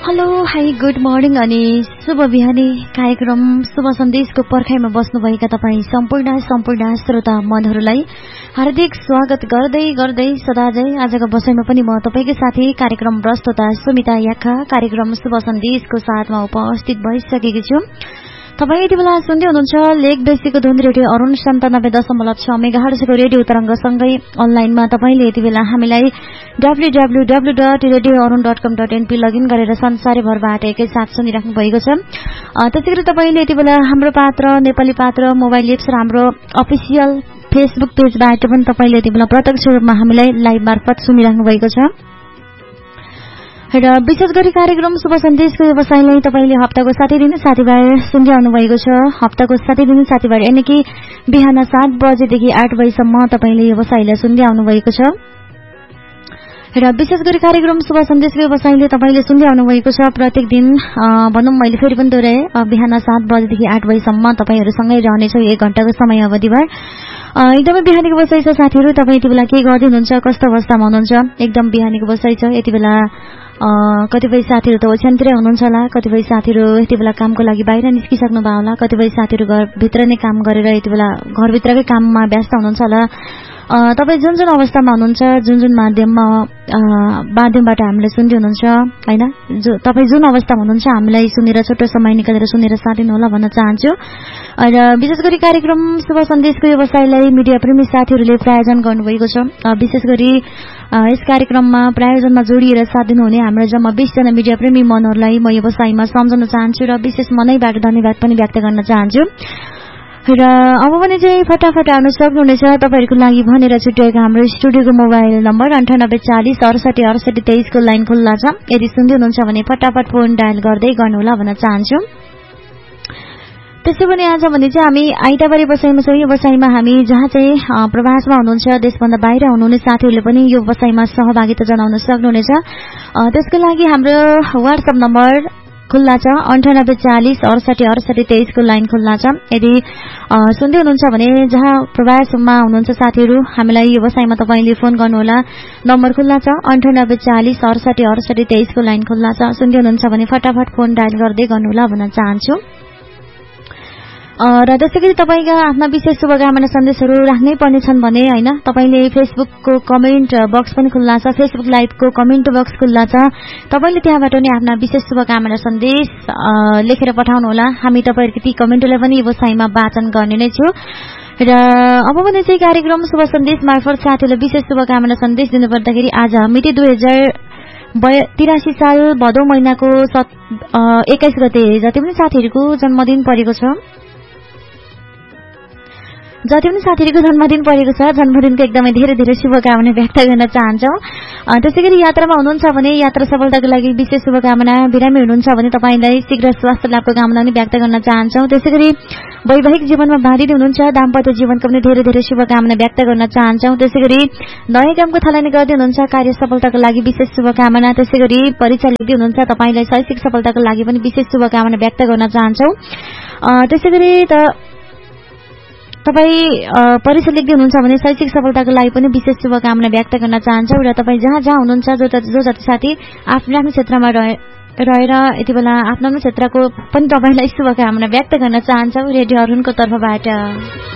Hello hi good morning अनि शुभ बिहानी कार्यक्रम शुभ सन्देशको पर्खाइमा बस्नुभएका तपाईँ सम्पूर्ण श्रोता मनहरूलाई हार्दिक स्वागत गर्दै सदाझै आजको बसाइमा पनि म तपाईकै साथी कार्यक्रम प्रस्तुता सुमिता याखा कार्यक्रम शुभ सन्देशको साथमा उपस्थित भइसकेकी छु। तपाईँ यति बेला सुन्दै हुनुहुन्छ लेक बेसीको धुन रेडियो अरुण 97.6 मेगाहर्जको रेडियो तरंगसँगै अनलाइनमा तपाईले यति बेला हामीलाई www.radioarun.com.np लगइन गरेर संसारभरबाट एकैसाथ सुनिराख्नु भएको छ। त्यसैगरी तपाईले यति बेला हाम्रो पात्र नेपाली पात्र मोबाइल एप्स र हाम्रो अफिसियल फेसबुक पेजबाट पनि तपाईले यति बेला प्रत्यक्ष रूपमा हामीलाई लाइभ मार्फत सुनिराख्नु भएको छ र विशेष गरी कार्यक्रम शुभ सन्देशको व्यवसायलाई तपाईले हप्ताको 7 दिन साथीभाइ सुनिरहनु भएको छ। हप्ताको 7 दिन साथीभाइ यानी कि बिहान 7 बजेदेखि 8 बजेसम्म तपाईले व्यवसायलाई सुन्दै आउनु भएको छ र विशेष गरी कार्यक्रम शुभ सन्देशको व्यवसायले तपाईले सुन्दै आउनु भएको छ। प्रत्येक दिन भनौं मैले फेरि पनि दोहोर्याए बिहान 7 बजेदेखि 8 बजेसम्म तपाईहरुसँगै रहनेछौ 1 घण्टाको समय अवधिभर। एकदमै बिहानीको बसाइ छ साथीहरु, तपाई यति बेला के गर्दै हुनुहुन्छ, कस्तो अवस्थामा हुनुहुन्छ? एकदम बिहानीको बसाइ छ। यति बेला कतिपय साथीहरु त ओछ्यानतिरै हुनुहुन्छ होला, कतिपय साथीहरु यति बेला कामको लागि बाहिर निस्किसक्नु भयो होला, कतिपय साथीहरु घरभित्र नै काम गरेर यति बेला घरभित्रकै काममा व्यस्त हुनुहुन्छ होला। तपाई जुन अवस्थामा हुनुहुन्छ, जुन माध्यमबाट हामीले सुन्दै हुनुहुन्छ हैन, तपाई जुन अवस्थामा हुनुहुन्छ हामीलाई सुनेर छोटो समय निकालेर सुनेर साथ दिनु होला भन्न चाहन्छु। र विशेष गरी कार्यक्रम शुभ सन्देशको व्यवसायलाई मिडिया प्रेमी साथीहरुले प्रायोजन गर्नुभएको छ। विशेष गरी यस कार्यक्रममा प्रायोजनमा जोडिएर साथ दिनुहुने हाम्रो जम्मा 20 जना मिडिया प्रेमी मनहरुलाई म व्यवसायमा सम्झन चाहन्छु र विशेष मनैबाट धन्यवाद पनि व्यक्त गर्न चाहन्छु। र अब भने चाहिँ फटाफट आउन सक्नुहुनेछ तपाईहरुको लागि भनेर छुट्याएको हाम्रो स्टुडियोको मोबाइल नम्बर 9840 68 68 23 को लाइन खुल्ला छ। यदि सुन्दै हुनुहुन्छ भने फटाफट फोन डायल गर्दै गर्नुहोला भन्न चाहन्छु। त्यसो भने आज भने चाहिँ हामी आइतबारे बसाइमा छौं। यो बसाइमा हामी जहाँ चाहिँ प्रवासमा हुनुहुन्छ, देशभन्दा बाहिर हुनुहुने साथीहरुले पनि यो बसाइमा सहभागिता जनाउन सक्नुहुनेछ। त्यसको लागि हाम्रो WhatsApp नम्बर खुल्ला छ 9840 68 68 23 को लाइन खुल्ला छ। यदि सुन्दै हुनुहुन्छ भने जहाँ प्रवासमा हुनुहुन्छ साथीहरु हामीलाई यो बसाइमा तपाईले फोन गर्नुहोला। नम्बर खुल्ला छ 9840 68 68 23 को लाइन खुल्ला छ। सुन्दै हुनुहुन्छ भने फटाफट फोन डायल गर्दै गर्नुहोला भन्न चाहन्छु। र त्यसैगरी तपाईका आफ्ना विशेष शुभकामना सन्देशहरु राख्नै पर्ने छन् भने हैन, तपाईले फेसबुकको कमेन्ट बक्स पनि खुल्ला छ, फेसबुक लाइभको कमेन्ट बक्स खुल्ला छ। तपाईले त्यहाँबाट नि आफ्ना विशेष शुभकामना सन्देश लेखेर पठाउनु होला। हामी तपाईहरुको ती कमेन्टलाई पनि यो बसाइमा वाचन गर्ने नै छु। र अब भने चाहिँ कार्यक्रम शुभ सन्देश मार्फत साथीहरुलाई विशेष शुभकामना सन्देश दिनु पर्दाखेरि आज मिति 2083 साल भदौ महिनाको 21 गते जति पनि साथीहरुको जन्मदिन परेको छ, जन्मदिनको एकदमै धेरै धेरै शुभकामना व्यक्त गर्न चाहन्छौं। त्यसैगरी यात्रामा हुनुहुन्छ भने यात्रा सफलताको लागि विशेष शुभकामना, बिरामी हुनुहुन्छ भने तपाईलाई शीघ्र स्वास्थ्य लाभको कामना पनि व्यक्त गर्न चाहन्छौं। त्यसैगरी वैवाहिक जीवनमा बाँधित हुनुहुन्छ, दाम्पत्य जीवनको पनि धेरै धेरै शुभकामना व्यक्त गर्न चाहन्छौं। त्यसैगरी नयाँ कामको थालनी गर्दै हुनुहुन्छ, कार्य सफलताको लागि विशेष शुभकामना। त्यसैगरी परीक्षा लेख्दै हुनुहुन्छ, तपाईलाई शैक्षिक सफलताको लागि पनि विशेष शुभकामना व्यक्त गर्न चाहन्छौं। त्यसैगरी तपाई परीक्षा लेख्दै हुनुहुन्छ भने शैक्षिक सफलताको लागि पनि विशेष शुभकामना व्यक्त गर्न चाहन्छौ। र तपाई जहाँ हुनुहुन्छ, जो जति साथी आफ्नो क्षेत्रमा रहेर यति बेला आफ्नो क्षेत्रको पनि तपाईलाई शुभकामना व्यक्त गर्न चाहन्छौ रेडियो अरुणको तर्फबाट।